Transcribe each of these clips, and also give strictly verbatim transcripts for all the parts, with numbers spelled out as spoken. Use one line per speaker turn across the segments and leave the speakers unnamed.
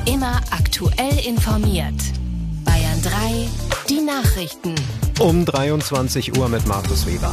Immer aktuell informiert. Bayern drei, die Nachrichten.
Um dreiundzwanzig Uhr mit Markus Weber.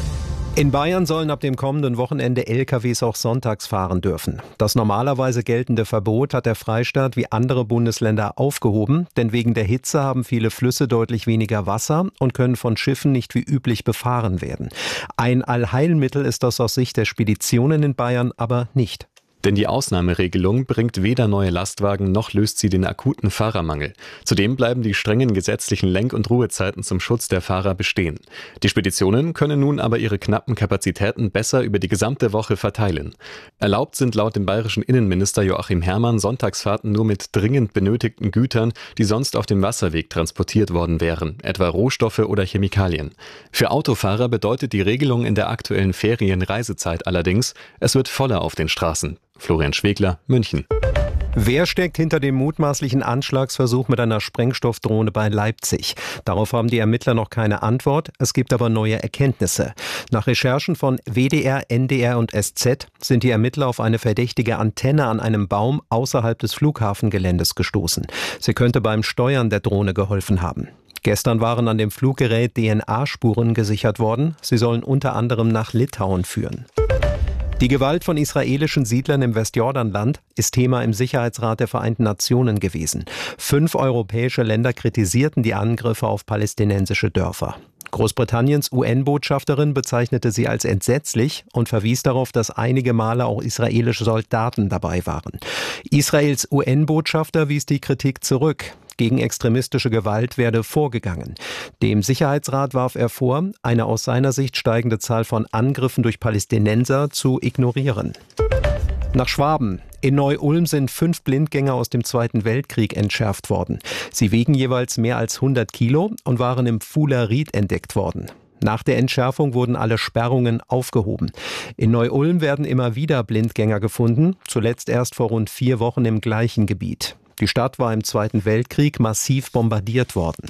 In Bayern sollen ab dem kommenden Wochenende L K Ws auch sonntags fahren dürfen. Das normalerweise geltende Verbot hat der Freistaat wie andere Bundesländer aufgehoben, denn wegen der Hitze haben viele Flüsse deutlich weniger Wasser und können von Schiffen nicht wie üblich befahren werden. Ein Allheilmittel ist das aus Sicht der Speditionen in Bayern aber nicht.
Denn die Ausnahmeregelung bringt weder neue Lastwagen noch löst sie den akuten Fahrermangel. Zudem bleiben die strengen gesetzlichen Lenk- und Ruhezeiten zum Schutz der Fahrer bestehen. Die Speditionen können nun aber ihre knappen Kapazitäten besser über die gesamte Woche verteilen. Erlaubt sind laut dem bayerischen Innenminister Joachim Herrmann Sonntagsfahrten nur mit dringend benötigten Gütern, die sonst auf dem Wasserweg transportiert worden wären, etwa Rohstoffe oder Chemikalien. Für Autofahrer bedeutet die Regelung in der aktuellen Ferienreisezeit allerdings, es wird voller auf den Straßen. Florian Schwegler, München.
Wer steckt hinter dem mutmaßlichen Anschlagsversuch mit einer Sprengstoffdrohne bei Leipzig? Darauf haben die Ermittler noch keine Antwort. Es gibt aber neue Erkenntnisse. Nach Recherchen von W D R, N D R und S Z sind die Ermittler auf eine verdächtige Antenne an einem Baum außerhalb des Flughafengeländes gestoßen. Sie könnte beim Steuern der Drohne geholfen haben. Gestern waren an dem Fluggerät D N A-Spuren gesichert worden. Sie sollen unter anderem nach Litauen führen. Die Gewalt von israelischen Siedlern im Westjordanland ist Thema im Sicherheitsrat der Vereinten Nationen gewesen. Fünf europäische Länder kritisierten die Angriffe auf palästinensische Dörfer. Großbritanniens U N-Botschafterin bezeichnete sie als entsetzlich und verwies darauf, dass einige Male auch israelische Soldaten dabei waren. Israels U N-Botschafter wies die Kritik zurück. Gegen extremistische Gewalt werde vorgegangen. Dem Sicherheitsrat warf er vor, eine aus seiner Sicht steigende Zahl von Angriffen durch Palästinenser zu ignorieren. Nach Schwaben. In Neu-Ulm sind fünf Blindgänger aus dem Zweiten Weltkrieg entschärft worden. Sie wiegen jeweils mehr als hundert Kilo und waren im Fuhler Ried entdeckt worden. Nach der Entschärfung wurden alle Sperrungen aufgehoben. In Neu-Ulm werden immer wieder Blindgänger gefunden, zuletzt erst vor rund vier Wochen im gleichen Gebiet. Die Stadt war im Zweiten Weltkrieg massiv bombardiert worden.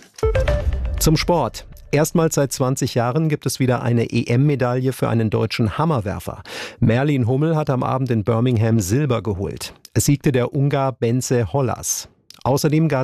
Zum Sport. Erstmals seit zwanzig Jahren gibt es wieder eine E M-Medaille für einen deutschen Hammerwerfer. Merlin Hummel hat am Abend in Birmingham Silber geholt. Es siegte der Ungar Bence Hollas. Außerdem gab